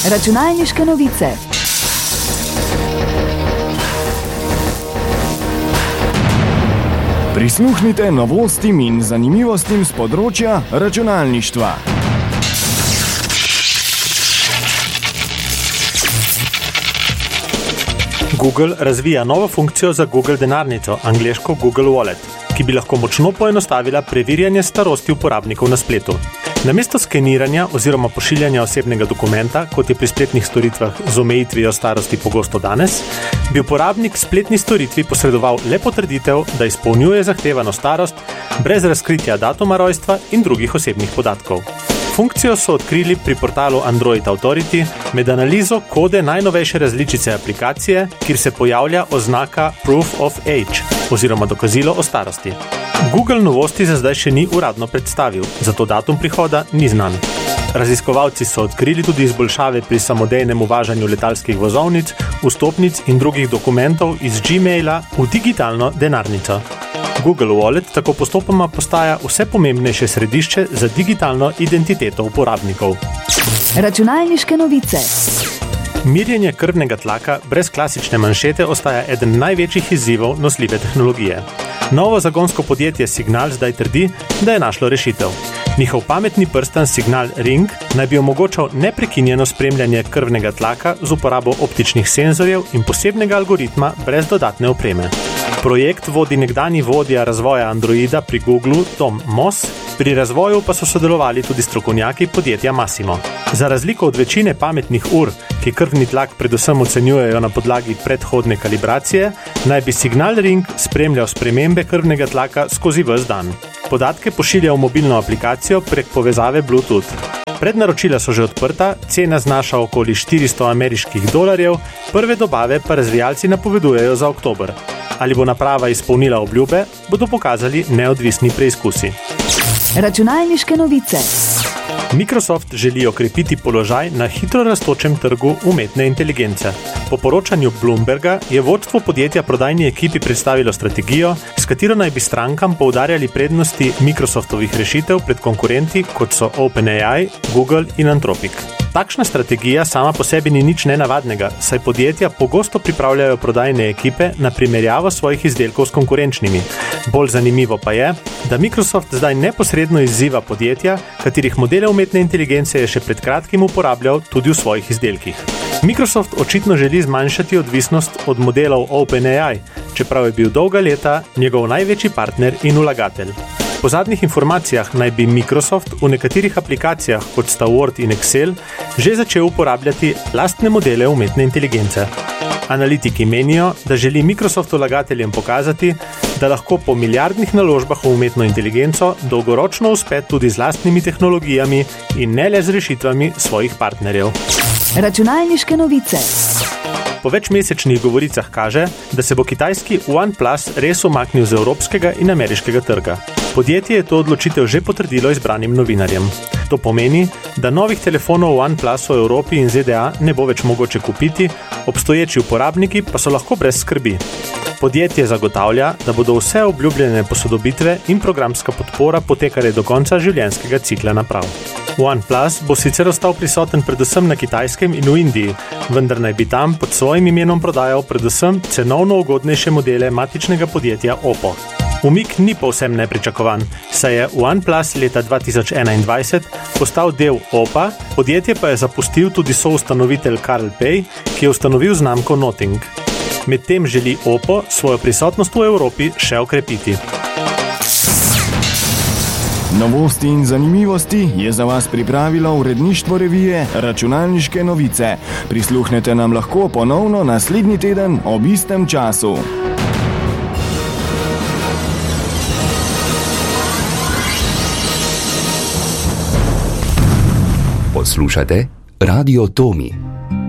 Računalniške novice. Prisluhnite novostim in zanimivostim z področja računalništva. Google razvija novo funkcijo za Google denarnico, angleško Google Wallet, ki bi lahko močno poenostavila preverjanje starosti uporabnikov na spletu. Namesto skeniranja oziroma pošiljanja osebnega dokumenta, kot je pri spletnih storitvah z omejitvijo starosti pogosto danes, bi uporabnik spletni storitvi posredoval le potrditev, da izpolnjuje zahtevano starost, brez razkritja datuma rojstva in drugih osebnih podatkov. Funkcijo so odkrili pri portalu Android Authority med analizo kode najnovejše različice aplikacije, kjer se pojavlja oznaka Proof of Age oziroma dokazilo o starosti. Google novosti za zdaj še ni uradno predstavil, zato datum prihoda ni znan. Raziskovalci so odkrili tudi izboljšave pri samodejnem uvažanju letalskih vozovnic, vstopnic in drugih dokumentov iz Gmaila v digitalno denarnico. Google Wallet tako postopoma postaja vse pomembnejše središče za digitalno identiteto uporabnikov. Računalniške novice. Merjenje krvnega tlaka brez klasične manšete ostaja eden največjih izzivov nosljive tehnologije. Novo zagonsko podjetje Signal zdaj trdi, da je našlo rešitev. Njihov pametni prstan Signal Ring naj bi omogočal neprekinjeno spremljanje krvnega tlaka z uporabo optičnih senzorjev in posebnega algoritma brez dodatne opreme. Projekt vodi nekdanji vodja razvoja Androida pri Googlu Tom Moss, pri razvoju pa so sodelovali tudi strokovnjaki podjetja Massimo. Za razliko od večine pametnih ur, ki krvni tlak predvsem ocenjujejo na podlagi predhodne kalibracije, naj bi Signal Ring spremljal spremembe krvnega tlaka skozi ves dan. Podatke pošilja v mobilno aplikacijo prek povezave Bluetooth. Prednaročila so že odprta, cena znaša okoli $400, prve dobave pa razvijalci napovedujejo za oktober. Ali bo naprava izpolnila obljube, bodo pokazali neodvisni preizkusi. Računalniške novice. Microsoft želi okrepiti položaj na hitro rastočem trgu umetne inteligence. Po poročanju Bloomberga je vodstvo podjetja prodajni ekipi predstavilo strategijo, s katero naj bi strankam poudarjali prednosti Microsoftovih rešitev pred konkurenti, kot so OpenAI, Google in Anthropic. Takšna strategija sama po sebi ni nič nenavadnega, saj podjetja pogosto pripravljajo prodajne ekipe na primerjavo svojih izdelkov s konkurenčnimi. Bolj zanimivo pa je, da Microsoft zdaj neposredno izziva podjetja, katerih modele umetne inteligence je še pred kratkim uporabljal tudi v svojih izdelkih. Microsoft očitno želi zmanjšati odvisnost od modelov OpenAI, čeprav je bil dolga leta njegov največji partner in vlagatelj. Po zadnjih informacijah naj bi Microsoft v nekaterih aplikacijah, kot sta Word in Excel, že začel uporabljati lastne modele umetne inteligence. Analitiki menijo, da želi Microsoft vlagateljem pokazati, da lahko po milijardnih naložbah v umetno inteligenco dolgoročno uspe tudi z lastnimi tehnologijami in ne le z rešitvami svojih partnerjev. Računalniške novice. Po večmesečnih govoricah kaže, da se bo kitajski OnePlus res umaknil z evropskega in ameriškega trga. Podjetje je to odločitev že potrdilo izbranim novinarjem. To pomeni, da novih telefonov OnePlus v Evropi in ZDA ne bo več mogoče kupiti, obstoječi uporabniki pa so lahko brez skrbi. Podjetje zagotavlja, da bodo vse obljubljene posodobitve in programska podpora potekale do konca življenjskega cikla naprav. OnePlus bo sicer ostal prisoten predvsem na Kitajskem in v Indiji, vendar naj bi tam pod svojim imenom prodajal predvsem cenovno ugodnejše modele matičnega podjetja Oppo. Umik ni povsem nepričakovan, saj je OnePlus leta 2021 postal del Oppa, podjetje pa je zapustil tudi soustanovitelj Carl Pei, ki je ustanovil znamko Nothing. Medtem želi Oppo svojo prisotnost v Evropi še okrepiti. Novosti in zanimivosti je za vas pripravilo uredništvo revije Računalniške novice. Prisluhnete nam lahko ponovno naslednji teden ob istem času. Poslušate Radio Tomi.